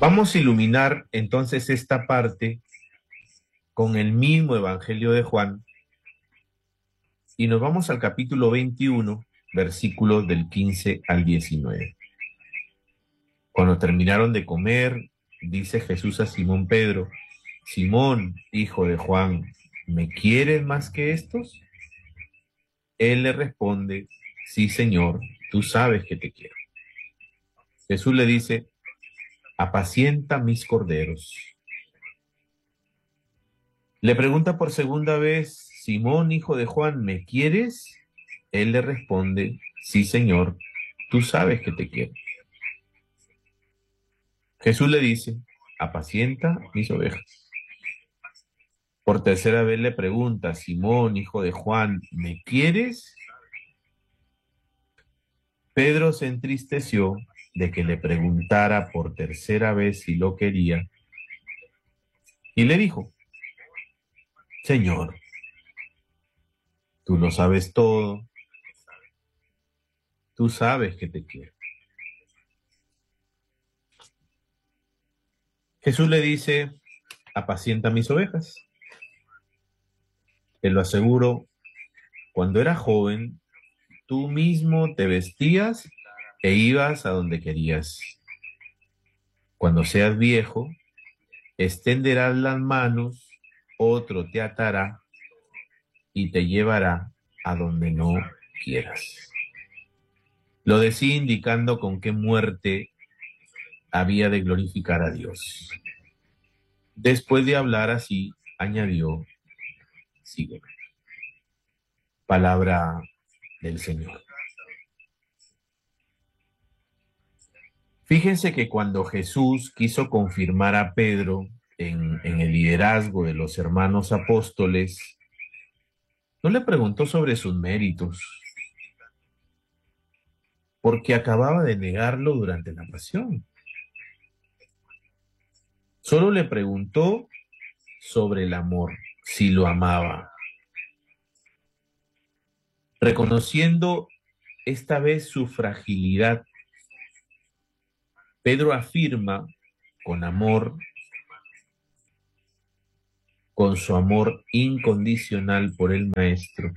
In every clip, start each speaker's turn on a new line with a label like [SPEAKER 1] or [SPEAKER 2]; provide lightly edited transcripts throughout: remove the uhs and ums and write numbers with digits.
[SPEAKER 1] Vamos a iluminar entonces esta parte con el mismo Evangelio de Juan y nos vamos al capítulo 21, versículos del 15 al 19. Cuando terminaron de comer, dice Jesús a Simón Pedro: Simón, hijo de Juan, ¿me quieres más que estos? Él le responde: sí, Señor, tú sabes que te quiero. Jesús le dice: apacienta mis corderos. Le pregunta por segunda vez: Simón, hijo de Juan, ¿me quieres? Él le responde: sí, Señor, tú sabes que te quiero. Jesús le dice: apacienta mis ovejas. Por tercera vez le pregunta: Simón, hijo de Juan, ¿me quieres? Pedro se entristeció de que le preguntara por tercera vez si lo quería y le dijo: Señor, tú lo sabes todo, tú sabes que te quiero. Jesús le dice: apacienta mis ovejas. Te lo aseguro, cuando eras joven, tú mismo te vestías e ibas a donde querías. Cuando seas viejo, extenderás las manos, otro te atará y te llevará a donde no quieras. Lo decía indicando con qué muerte había de glorificar a Dios. Después de hablar así, añadió: sígueme. Palabra del Señor. Fíjense que cuando Jesús quiso confirmar a Pedro en el liderazgo de los hermanos apóstoles, no le preguntó sobre sus méritos, porque acababa de negarlo durante la pasión. Solo le preguntó sobre el amor, si lo amaba, reconociendo esta vez su fragilidad. Pedro afirma con amor, con su amor incondicional por el Maestro,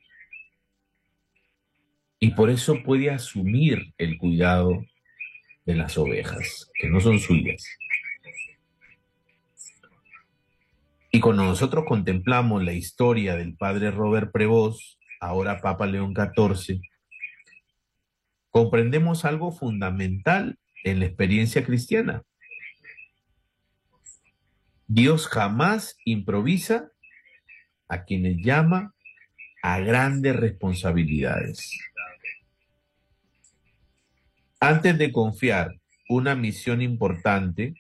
[SPEAKER 1] y por eso puede asumir el cuidado de las ovejas, que no son suyas. Y cuando nosotros contemplamos la historia del padre Robert Prevost, ahora Papa León XIV, comprendemos algo fundamental en la experiencia cristiana. Dios jamás improvisa a quienes llama a grandes responsabilidades. Antes de confiar una misión importante,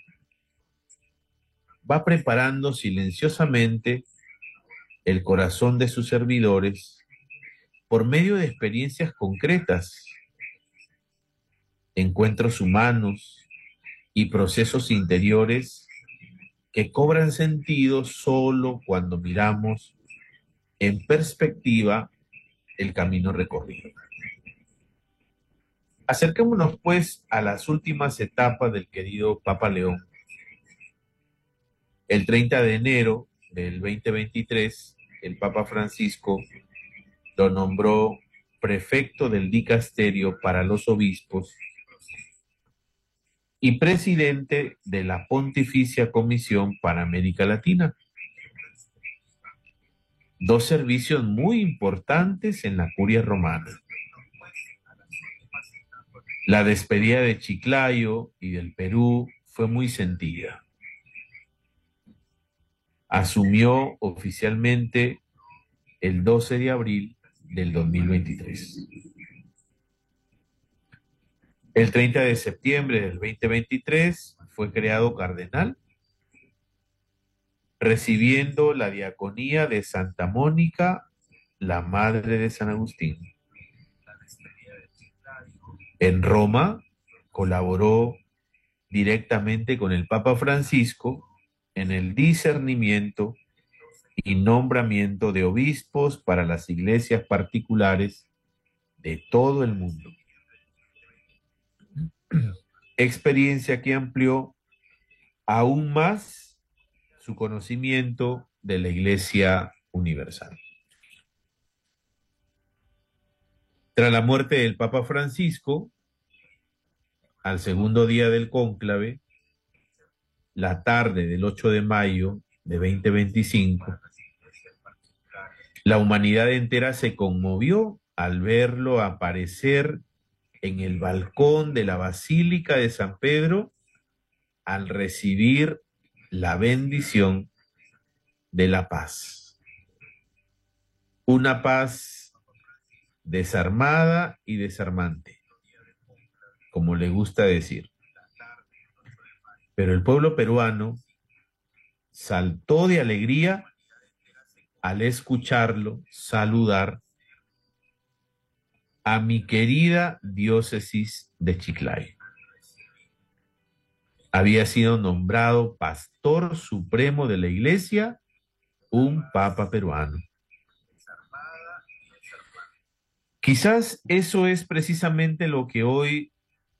[SPEAKER 1] va preparando silenciosamente el corazón de sus servidores por medio de experiencias concretas, encuentros humanos y procesos interiores que cobran sentido solo cuando miramos en perspectiva el camino recorrido. Acerquémonos pues a las últimas etapas del querido Papa León. El 30 de enero del 2023, el Papa Francisco lo nombró prefecto del dicasterio para los obispos y presidente de la Pontificia Comisión para América Latina. Dos servicios muy importantes en la curia romana. La despedida de Chiclayo y del Perú fue muy sentida. Asumió oficialmente el 12 de abril del 2023. El 30 de septiembre del 2023 fue creado cardenal, recibiendo la diaconía de Santa Mónica, la madre de San Agustín. En Roma colaboró directamente con el Papa Francisco en el discernimiento y nombramiento de obispos para las iglesias particulares de todo el mundo. experiencia que amplió aún más su conocimiento de la Iglesia Universal. Tras la muerte del Papa Francisco, al segundo día del cónclave, la tarde del 8 de mayo de 2025, la humanidad entera se conmovió al verlo aparecer en el balcón de la Basílica de San Pedro al recibir la bendición de la paz. Una paz desarmada y desarmante, como le gusta decir. Pero el pueblo peruano saltó de alegría al escucharlo saludar a mi querida diócesis de Chiclayo. Había sido nombrado pastor supremo de la iglesia un papa peruano. Quizás eso es precisamente lo que hoy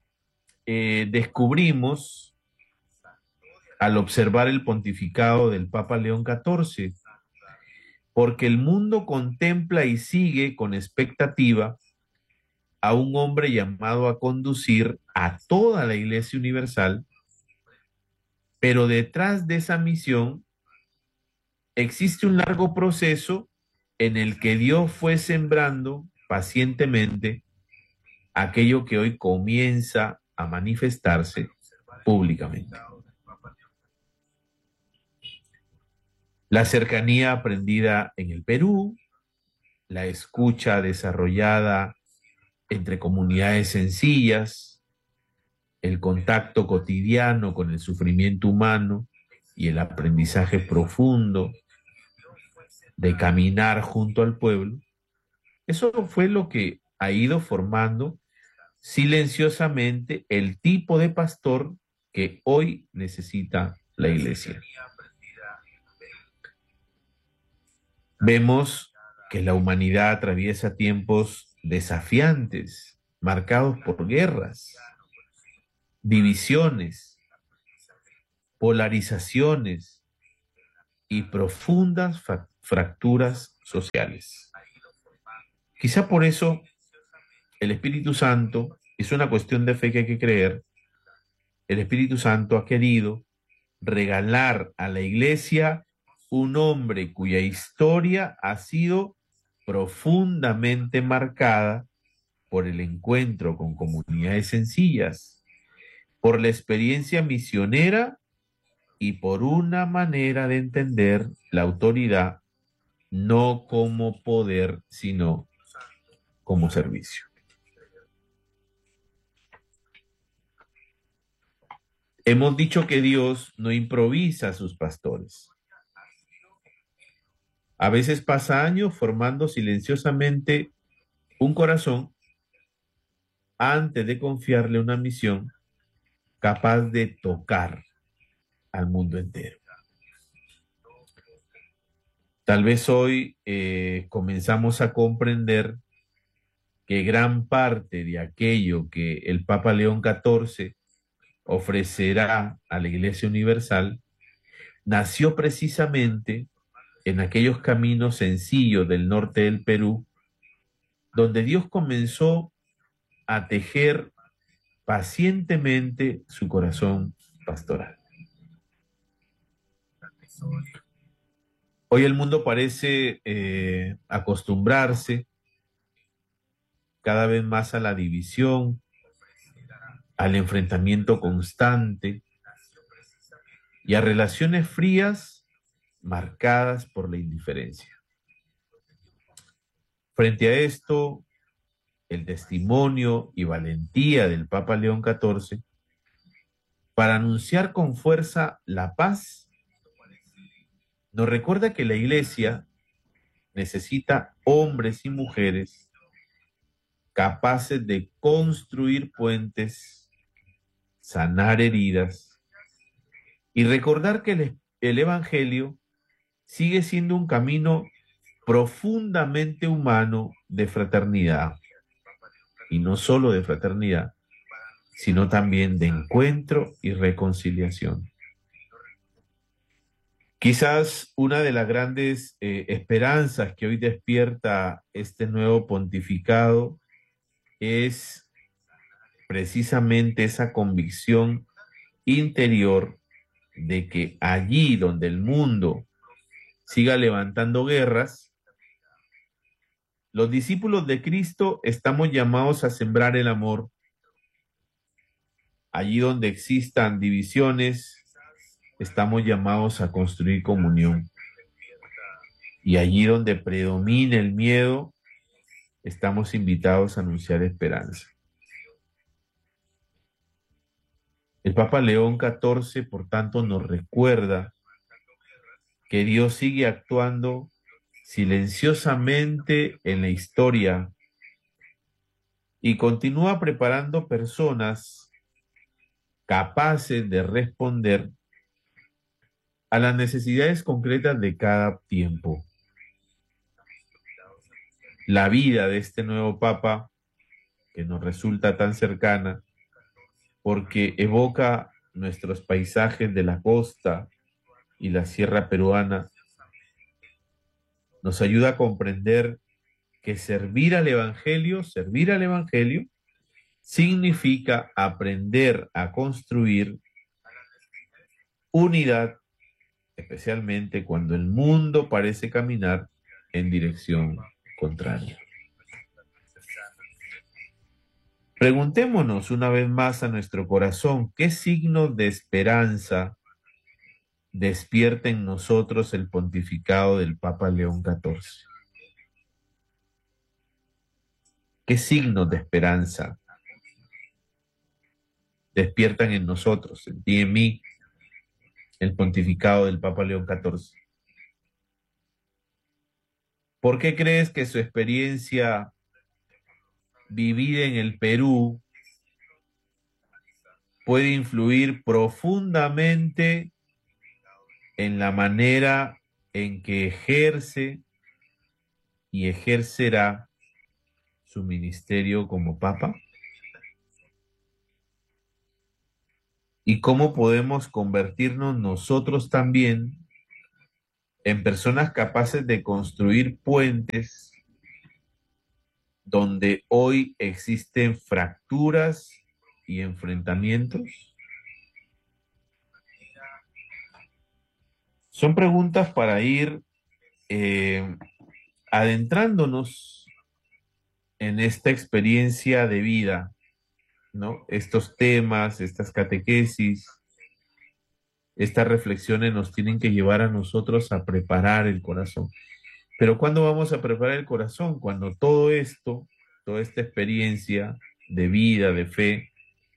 [SPEAKER 1] descubrimos al observar el pontificado del Papa León XIV, porque el mundo contempla y sigue con expectativa a un hombre llamado a conducir a toda la Iglesia Universal, pero detrás de esa misión existe un largo proceso en el que Dios fue sembrando pacientemente aquello que hoy comienza a manifestarse públicamente. La cercanía aprendida en el Perú, la escucha desarrollada entre comunidades sencillas, el contacto cotidiano con el sufrimiento humano y el aprendizaje profundo de caminar junto al pueblo, eso fue lo que ha ido formando silenciosamente el tipo de pastor que hoy necesita la iglesia. Vemos que la humanidad atraviesa tiempos desafiantes, marcados por guerras, divisiones, polarizaciones y profundas fracturas sociales. Quizá por eso el Espíritu Santo, es una cuestión de fe que hay que creer, el Espíritu Santo ha querido regalar a la iglesia un hombre cuya historia ha sido profundamente marcada por el encuentro con comunidades sencillas, por la experiencia misionera y por una manera de entender la autoridad no como poder, sino como servicio. Hemos dicho que Dios no improvisa a sus pastores. A veces pasa años formando silenciosamente un corazón antes de confiarle una misión capaz de tocar al mundo entero. Tal vez hoy comenzamos a comprender que gran parte de aquello que el Papa León XIV ofrecerá a la Iglesia Universal nació precisamente en aquellos caminos sencillos del norte del Perú, donde Dios comenzó a tejer pacientemente su corazón pastoral. Hoy el mundo parece acostumbrarse cada vez más a la división, al enfrentamiento constante y a relaciones frías marcadas por la indiferencia. Frente a esto, el testimonio y valentía del Papa León XIV para anunciar con fuerza la paz nos recuerda que la Iglesia necesita hombres y mujeres capaces de construir puentes, sanar heridas y recordar que el Evangelio sigue siendo un camino profundamente humano de fraternidad, y no solo de fraternidad, sino también de encuentro y reconciliación. Quizás una de las grandes esperanzas que hoy despierta este nuevo pontificado es precisamente esa convicción interior de que allí donde el mundo siga levantando guerras, los discípulos de Cristo estamos llamados a sembrar el amor. Allí donde existan divisiones, estamos llamados a construir comunión. Y allí donde predomine el miedo, estamos invitados a anunciar esperanza. El Papa León XIV, por tanto, nos recuerda que Dios sigue actuando silenciosamente en la historia y continúa preparando personas capaces de responder a las necesidades concretas de cada tiempo. La vida de este nuevo Papa, que nos resulta tan cercana, porque evoca nuestros paisajes de la costa y la sierra peruana, nos ayuda a comprender que servir al Evangelio, significa aprender a construir unidad, especialmente cuando el mundo parece caminar en dirección contraria. Preguntémonos una vez más a nuestro corazón, ¿qué signos de esperanza despierta en nosotros el pontificado del Papa León XIV? ¿Qué signos de esperanza despiertan en nosotros, en ti y en mí, el pontificado del Papa León XIV? ¿Por qué crees que su experiencia vivida en el Perú puede influir profundamente en la manera en que ejerce y ejercerá su ministerio como Papa? ¿Y cómo podemos convertirnos nosotros también en personas capaces de construir puentes donde hoy existen fracturas y enfrentamientos? Son preguntas para ir adentrándonos en esta experiencia de vida, ¿no? Estos temas, estas catequesis, estas reflexiones nos tienen que llevar a nosotros a preparar el corazón. Pero ¿cuándo vamos a preparar el corazón? Cuando todo esto, toda esta experiencia de vida, de fe,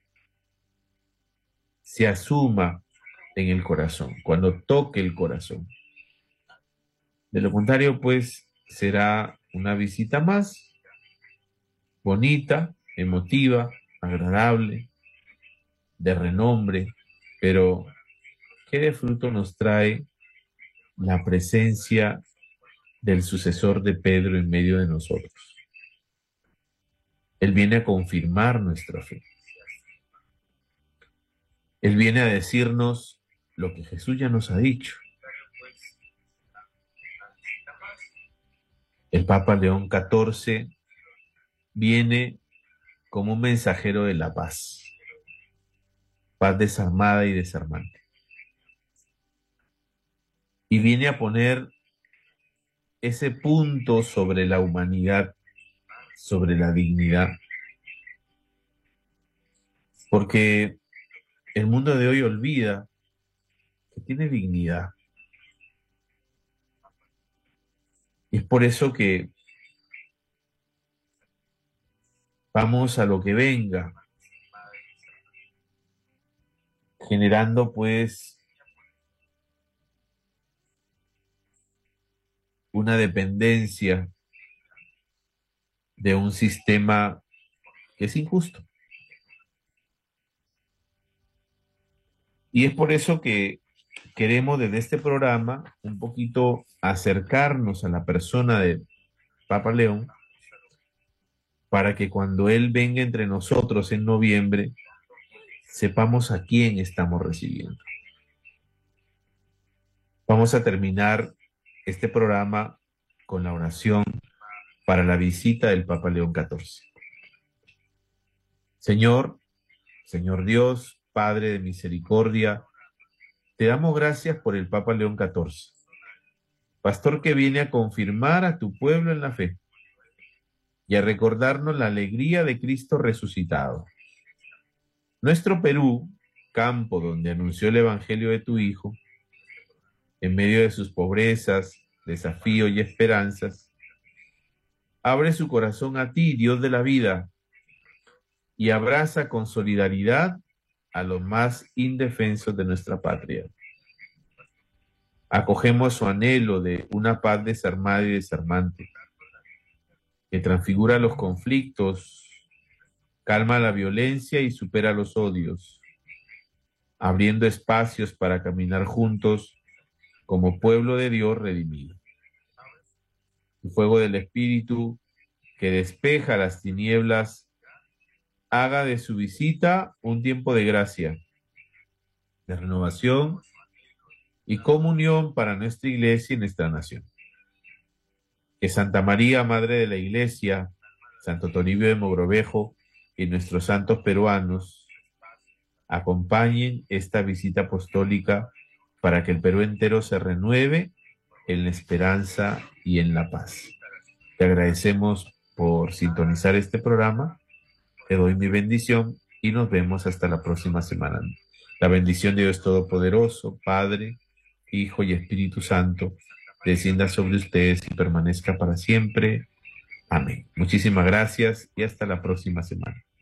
[SPEAKER 1] se asuma en el corazón, cuando toque el corazón. De lo contrario, pues, será una visita más bonita, emotiva, agradable, de renombre, pero ¿qué de fruto nos trae la presencia del sucesor de Pedro en medio de nosotros? Él viene a confirmar nuestra fe. Él viene a decirnos lo que Jesús ya nos ha dicho. El Papa León XIV viene como un mensajero de la paz, paz desarmada y desarmante. Y viene a poner ese punto sobre la humanidad, sobre la dignidad. Porque el mundo de hoy olvida que tiene dignidad. Y es por eso que vamos a lo que venga, generando pues una dependencia de un sistema que es injusto. Y es por eso que queremos desde este programa un poquito acercarnos a la persona de Papa León para que cuando él venga entre nosotros en noviembre sepamos a quién estamos recibiendo. Vamos a terminar este programa con la oración para la visita del Papa León XIV. Señor Dios, Padre de misericordia, te damos gracias por el Papa León XIV, pastor que viene a confirmar a tu pueblo en la fe y a recordarnos la alegría de Cristo resucitado. Nuestro Perú, campo donde anunció el Evangelio de tu Hijo, en medio de sus pobrezas, desafíos y esperanzas, abre su corazón a ti, Dios de la vida, y abraza con solidaridad a los más indefensos de nuestra patria. Acogemos su anhelo de una paz desarmada y desarmante, que transfigura los conflictos, calma la violencia y supera los odios, abriendo espacios para caminar juntos como pueblo de Dios redimido. El fuego del Espíritu, que despeja las tinieblas, haga de su visita un tiempo de gracia, de renovación y comunión para nuestra iglesia y nuestra nación. Que Santa María, Madre de la Iglesia, Santo Toribio de Mogrovejo y nuestros santos peruanos acompañen esta visita apostólica para que el Perú entero se renueve en la esperanza y en la paz. Te agradecemos por sintonizar este programa, te doy mi bendición y nos vemos hasta la próxima semana. La bendición de Dios Todopoderoso, Padre, Hijo y Espíritu Santo, descienda sobre ustedes y permanezca para siempre. Amén. Muchísimas gracias y hasta la próxima semana.